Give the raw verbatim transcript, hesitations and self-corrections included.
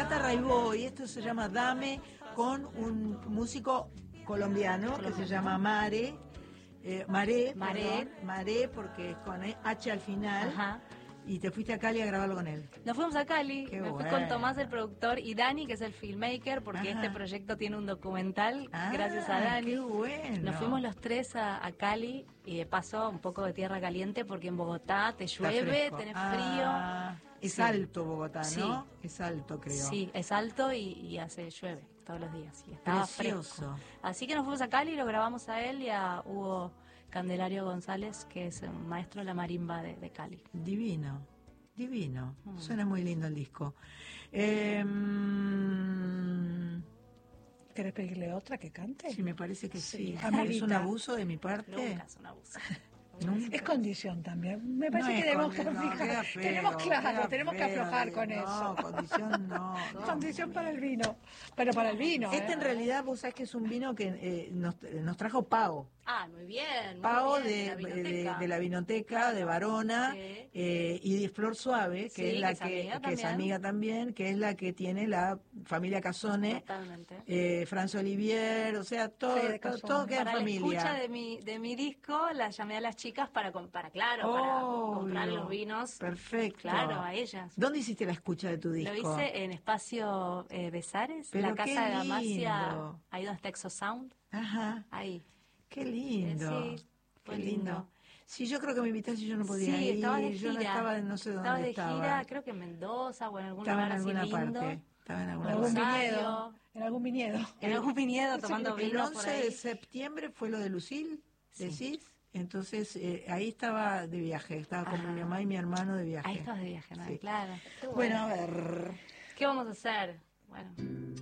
Cata Raibó, y esto se llama Dame, con un músico colombiano que se llama Mare, eh, Maré, Maré. perdón, Maré, porque es con H al final. Ajá. Y te fuiste a Cali a grabarlo con él. Nos fuimos a Cali, Qué me fui bueno. con Tomás, el productor, y Dani, que es el filmmaker, porque Ajá. este proyecto tiene un documental, Ah, gracias a Dani. qué bueno. Nos fuimos los tres a, a Cali, y de paso un poco de tierra caliente, porque en Bogotá te Está llueve, fresco. tenés Ah, frío. es Sí. alto Bogotá, ¿no? Sí. Es alto, creo. Sí, es alto y, y hace llueve todos los días. Y estaba Precioso. fresco. Así que nos fuimos a Cali y lo grabamos a él y a Hugo Candelario González, que es un maestro de la marimba de, de Cali. Divino, divino. Mm. Suena muy lindo el disco. Eh, ¿Querés pedirle otra que cante? sí, me parece que sí. Sí, ¿Es amerita. un abuso de mi parte? Nunca es un abuso. Nunca. Es condición también. Me parece No que es tenemos que condi- no, fijar. queda feo, tenemos claro, queda tenemos que feo, aflojar digo, con no, eso. condición no, no. Condición para el vino. Pero para el vino. Este ¿eh? en realidad vos sabés que es un vino que eh, nos, nos trajo Pao. Ah, muy bien. Muy Pao bien, de, la de, vinoteca. de la vinoteca de Varona, Sí. eh, y de Flor Suave, que Sí, es la que es que, amiga que es también. amiga también, que es la que tiene la familia Casone, Totalmente. eh, Franz Olivier, o sea, todo, Fede todo, Casone. todo queda en Para la escucha familia. de mi, de mi disco, la llamé a las chicas para, com- para claro, Obvio. para comprar los vinos. Perfecto. Claro, a ellas. ¿Dónde hiciste la escucha de tu disco? Lo hice en Espacio eh, Besares, Pero la qué casa de Damasia, lindo. ahí donde está Exo Sound, Ajá. ahí. Qué lindo. Eh, sí, fue Qué lindo. lindo. Sí, yo creo que me invitaste y yo no podía Sí, ir. estabas de gira. Yo no estaba, no sé dónde Estabas de estaba. gira, creo que en Mendoza o en algún Estaba en lugar así alguna lindo. parte. Estaba en En alguna algún parte. Rosario. viñedo. En algún viñedo. En algún viñedo tomando el vino por once ahí. de septiembre fue lo de Lucil, Sí. decís. Entonces, eh, ahí estaba de viaje. Estaba con Ajá. mi mamá y mi hermano de viaje. Ahí estabas de viaje, ¿no? Sí. Claro. Bueno, a ver. ¿Qué vamos a hacer? Bueno.